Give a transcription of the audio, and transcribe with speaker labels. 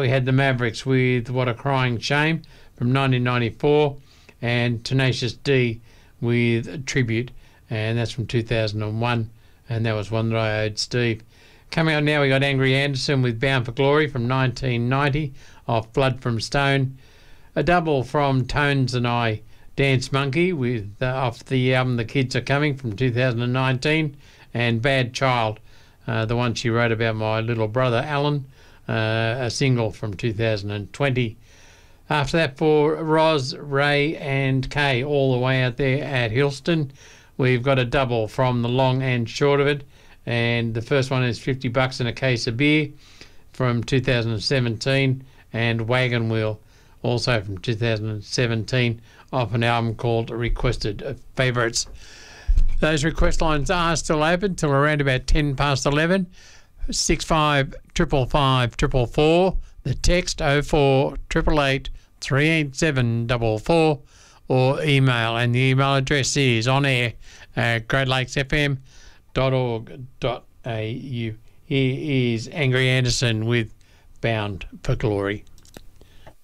Speaker 1: we had the Mavericks with What a Crying Shame from 1994, and Tenacious D with Tribute, and that's from 2001, and that was one that I owed Steve. Coming up now, we got Angry Anderson with Bound for Glory from 1990 off Blood from Stone. A double from Tones and I, Dance Monkey with off the album The Kids Are Coming from 2019, and Bad Child, the one she wrote about my little brother Alan, a single from 2020. After that, for Roz, Ray and Kay all the way out there at Hillston, we've got a double from The Long and Short of It, and the first one is $50 and a case of beer from 2017, and Wagon Wheel also from 2017 off an album called Requested Favourites. Those request lines are still open till around about 10 past 11. 65 555 444, the text 04 888 387 444, or email, and the email address is onair at greatlakesfm.org.au. Here is Angry Anderson with Bound for Glory.